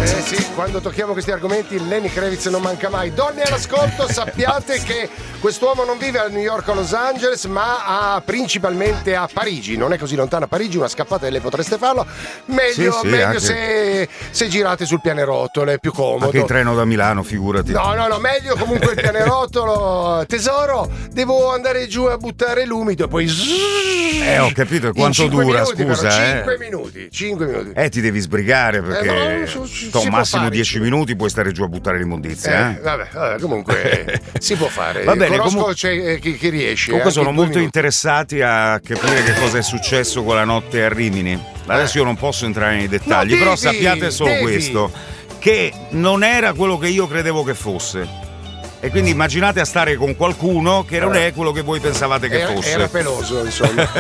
Sì, quando tocchiamo questi argomenti Lenny Kravitz non manca mai. Donne all'ascolto, sappiate che quest'uomo non vive a New York o a Los Angeles, ma principalmente a Parigi. Non è così lontana Parigi, una scappata e lei potreste farlo. Meglio se girate sul pianerottolo, è più comodo. Anche in treno da Milano, figurati. No, meglio comunque il pianerottolo. Tesoro, devo andare giù a buttare l'umido e poi ho capito, quanto dura, minuti, scusa, 5 minuti. Ti devi sbrigare perché massimo 10 minuti puoi stare giù a buttare l'immondizia. Vabbè, comunque si può fare. Va bene, conosco chi riesce. Comunque sono molto interessati a capire che cosa è successo quella notte a Rimini. Adesso io non posso entrare nei dettagli, però sappiate solo questo, che non era quello che io credevo che fosse. E quindi immaginate a stare con qualcuno che non è quello che voi pensavate che fosse. Era peloso, insomma.